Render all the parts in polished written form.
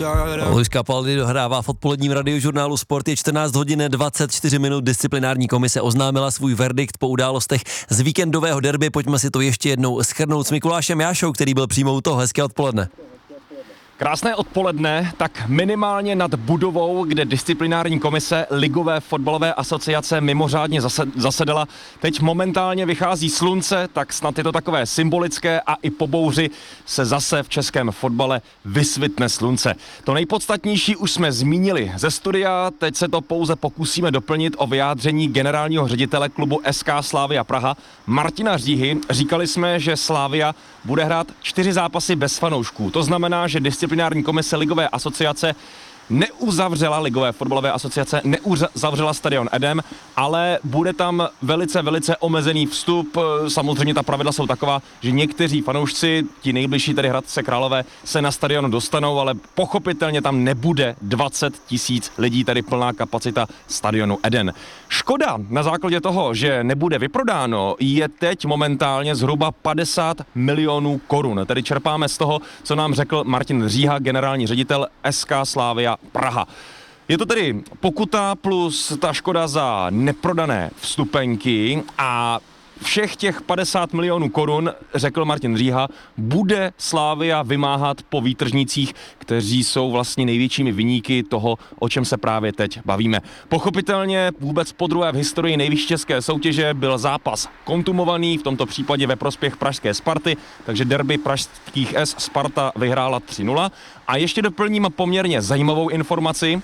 Luis Capaldi dohrává v odpoledním radiožurnálu Sport. Je 14 hodin 24 minut. Disciplinární komise oznámila svůj verdikt po událostech z víkendového derby. Pojďme si to ještě jednou shrnout s Mikulášem Jášou, který byl přímo u toho. Hezké odpoledne. Krásné odpoledne, tak minimálně nad budovou, kde disciplinární komise Ligové fotbalové asociace mimořádně zasedala. Teď momentálně vychází slunce, tak snad je to takové symbolické a i po bouři se zase v českém fotbale vysvitne slunce. To nejpodstatnější už jsme zmínili ze studia, teď se to pouze pokusíme doplnit o vyjádření generálního ředitele klubu SK Slavia Praha Martina Říhy. Říkali jsme, že Slavia bude hrát 4 zápasy bez fanoušků. To znamená, že disciplinární komise Ligové asociace neuzavřela Ligové fotbalové asociace, neuzavřela stadion Eden, ale bude tam velice omezený vstup. Samozřejmě ta pravidla jsou taková, že někteří fanoušci, ti nejbližší tedy Hradce Králové, se na stadion dostanou, ale pochopitelně tam nebude 20 000 lidí, tedy plná kapacita stadionu Eden. Škoda na základě toho, že nebude vyprodáno, je teď momentálně zhruba 50 milionů korun. Tedy čerpáme z toho, co nám řekl Martin Říha, generální ředitel SK Slavia Praha. Je to tedy pokuta plus ta škoda za neprodané vstupenky a všech těch 50 milionů korun, řekl Martin Říha, bude Slavia vymáhat po výtržnících, kteří jsou vlastně největšími viníky toho, o čem se právě teď bavíme. Pochopitelně vůbec podruhé v historii nejvyšší české soutěže byl zápas kontumovaný, v tomto případě ve prospěch pražské Sparty, takže derby pražských S Sparta vyhrála 3-0. A ještě doplním poměrně zajímavou informaci.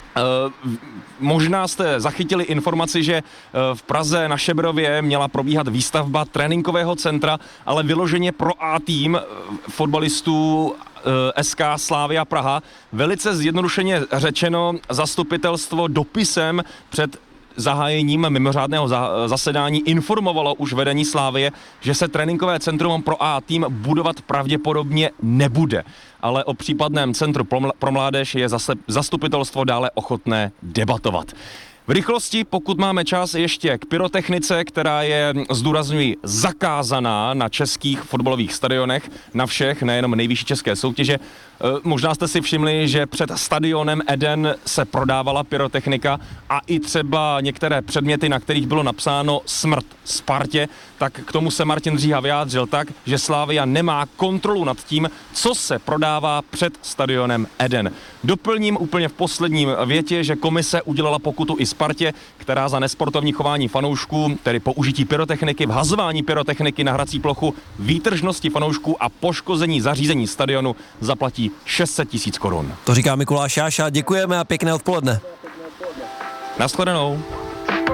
Možná jste zachytili informaci, že v Praze na Šebrově měla probíhat výstavba tréninkového centra, ale vyloženě pro A tým fotbalistů SK Slavia Praha. Velice zjednodušeně řečeno, zastupitelstvo dopisem před zahájením mimořádného zasedání informovalo už vedení Slavie, že se tréninkové centrum pro A tým budovat pravděpodobně nebude. Ale o případném centru pro mládež je zase zastupitelstvo dále ochotné debatovat. V rychlosti, pokud máme čas, ještě k pyrotechnice, která je, zdůrazňuji, zakázaná na českých fotbalových stadionech, na všech, nejenom nejvyšší české soutěže. Možná jste si všimli, že před stadionem Eden se prodávala pyrotechnika a i třeba některé předměty, na kterých bylo napsáno smrt Spartě, tak k tomu se Martin Říha vyjádřil tak, že Slavia nemá kontrolu nad tím, co se prodává před stadionem Eden. Doplním úplně v posledním větě, že komise udělala pokutu i Spartě, která za nesportovní chování fanoušků, tedy použití pyrotechniky, vhazování pyrotechniky na hrací plochu, výtržnosti fanoušků a poškození zařízení stadionu zaplatí 600 000 korun. To říká Mikuláš Jáša, děkujeme a pěkné odpoledne. Nashledanou.